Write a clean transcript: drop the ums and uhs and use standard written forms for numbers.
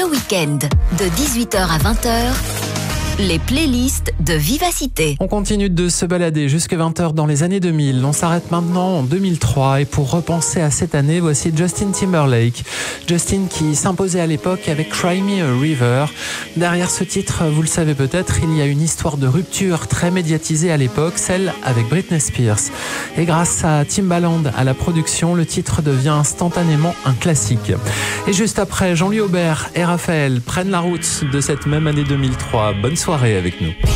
le week-end, de 18h à 20h, les playlists de Vivacité. On continue de se balader jusqu'à 20h dans les années 2000. On s'arrête maintenant en 2003 et pour repenser à cette année, voici Justin Timberlake. Justin qui s'imposait à l'époque avec Cry Me a River. Derrière ce titre, vous le savez peut-être, il y a une histoire de rupture très médiatisée à l'époque, celle avec Britney Spears. Et grâce à Timbaland à la production, le titre devient instantanément un classique. Et juste après, Jean-Louis Aubert et Raphaël prennent la route de cette même année 2003. Bonne soirée avec nous.